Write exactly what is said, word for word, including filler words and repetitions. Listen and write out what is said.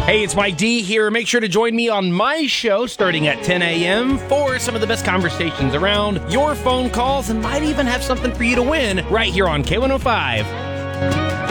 Hey, it's Mike D here. Make sure to join me on my show starting at ten a.m. for some of the best conversations around, your phone calls, and might even have something for you to win right here on K one oh five.